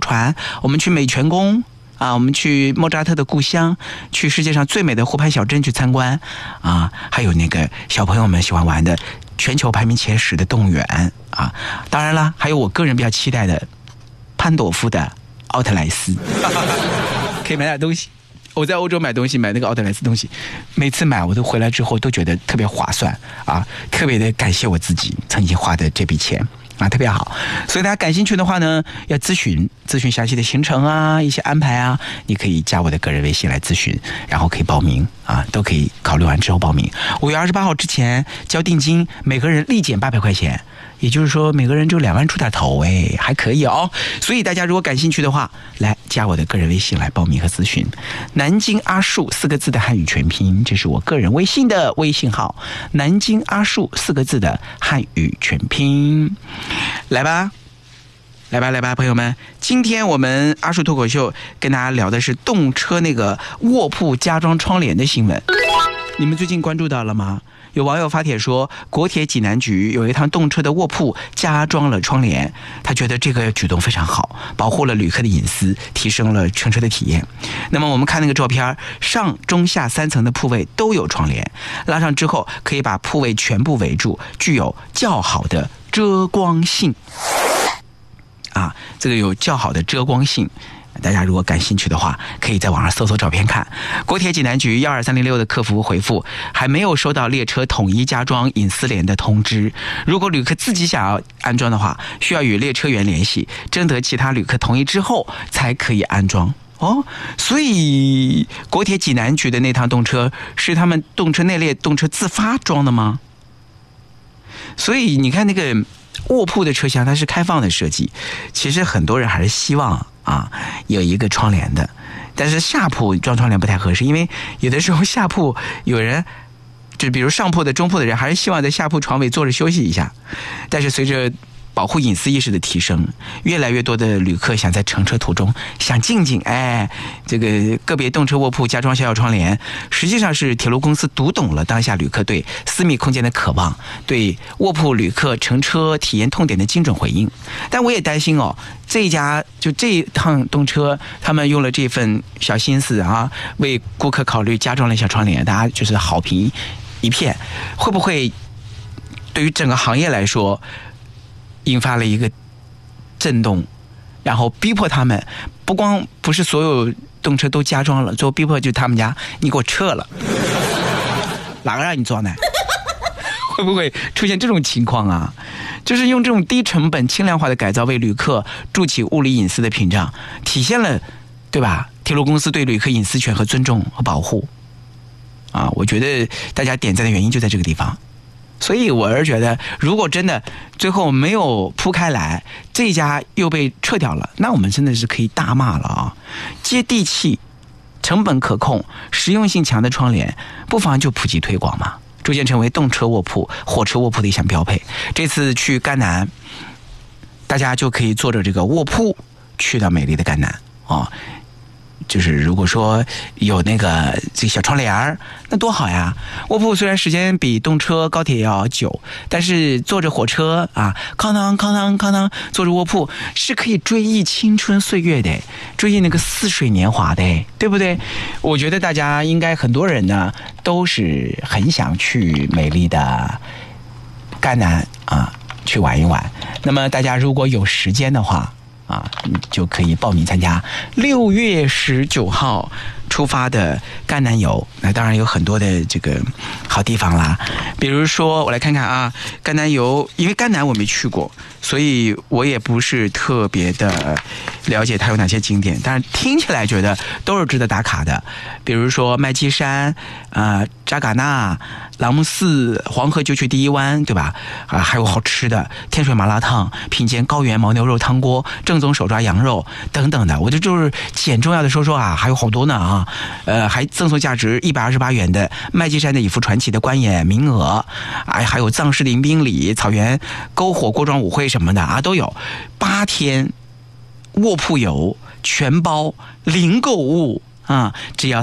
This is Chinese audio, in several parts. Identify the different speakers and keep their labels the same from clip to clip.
Speaker 1: 船，我们去美泉宫啊，我们去莫扎特的故乡，去世界上最美的湖畔小镇去参观啊，还有那个小朋友们喜欢玩的全球排名前10的动物园啊，当然了，还有我个人比较期待的潘朵夫的奥特莱斯，可以买点东西。我在欧洲买东西，买那个奥特莱斯东西，每次买我都回来之后都觉得特别划算啊，特别的感谢我自己曾经花的这笔钱。啊，特别好，所以大家感兴趣的话呢，要咨询详细的行程啊，一些安排啊，你可以加我的个人微信来咨询，然后可以报名啊，都可以考虑完之后报名。5月28号之前交定金，每个人立减800块钱，也就是说每个人就2万出点头，哎，还可以哦。所以大家如果感兴趣的话，来加我的个人微信来报名和咨询。南京阿树4个字的汉语全拼，这是我个人微信的微信号。南京阿树4个字的汉语全拼。来吧，朋友们！今天我们阿树脱口秀跟大家聊的是动车那个卧铺加装窗帘的新闻。你们最近关注到了吗？有网友发帖说，国铁济南局有一趟动车的卧铺加装了窗帘，他觉得这个举动非常好，保护了旅客的隐私，提升了乘车的体验。那么我们看那个照片，上中下3层的铺位都有窗帘，拉上之后可以把铺位全部围住，具有较好的遮光性啊，这个有较好的遮光性。大家如果感兴趣的话，可以在网上搜照片看。国铁济南局12306的客服回复，还没有收到列车统一加装隐私帘的通知。如果旅客自己想要安装的话，需要与列车员联系，征得其他旅客同意之后才可以安装。哦，所以国铁济南局的那趟动车是他们动车内列动车自发装的吗？所以你看那个卧铺的车厢它是开放的设计，其实很多人还是希望啊有一个窗帘的，但是下铺装窗帘不太合适，因为有的时候下铺有人就比如上铺的中铺的人还是希望在下铺床尾坐着休息一下，但是随着保护隐私意识的提升，越来越多的旅客想在乘车途中想静静，哎，这个个别动车卧铺加装小窗帘，实际上是铁路公司读懂了当下旅客对私密空间的渴望，对卧铺旅客乘车体验痛点的精准回应。但我也担心哦，这一趟动车，他们用了这份小心思啊，为顾客考虑加装了小窗帘，大家就是好评一片，会不会对于整个行业来说引发了一个震动，然后逼迫他们不是所有动车都加装了，最后逼迫就他们家你给我撤了，哪个让你装的？会不会出现这种情况啊？就是用这种低成本轻量化的改造为旅客筑起物理隐私的屏障，体现了对吧铁路公司对旅客隐私权和尊重和保护啊！我觉得大家点赞的原因就在这个地方。所以我是觉得，如果真的最后没有铺开来，这家又被撤掉了，那我们真的是可以大骂了啊！接地气、成本可控、实用性强的窗帘，不妨就普及推广嘛，逐渐成为动车卧铺、火车卧铺的一项标配。这次去甘南，大家就可以坐着这个卧铺去到美丽的甘南啊。就是如果说有那个这小窗帘儿，那多好呀！卧铺虽然时间比动车、高铁要久，但是坐着火车啊，哐当哐当哐当，坐着卧铺是可以追忆青春岁月的，追忆那个似水年华的，对不对？我觉得大家应该很多人呢都是很想去美丽的甘南啊去玩一玩。那么大家如果有时间的话啊，你就可以报名参加6月19号出发的甘南游。那当然有很多的这个好地方啦，比如说我来看看啊，甘南游，因为甘南我没去过，所以我也不是特别的了解它有哪些景点，但是听起来觉得都是值得打卡的。比如说麦积山、扎尕那、朗木寺、黄河旧区第一湾，对吧？还有好吃的天水麻辣烫、品鉴高原牦牛肉汤锅、正宗手抓羊肉等等的。我就是简重要的说啊，还有好多呢啊。还赠送价值128元的麦积山的一幅传奇的观演名额，还有藏式迎宾礼、草原篝火锅庄舞会什么的啊，都有。8天卧铺游全包零购物啊，只要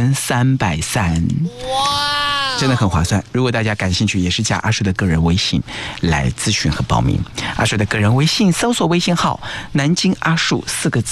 Speaker 1: 4330，哇，真的很划算。如果大家感兴趣，也是加阿叔的个人微信来咨询和报名。阿叔的个人微信搜索微信号南京阿叔4个字。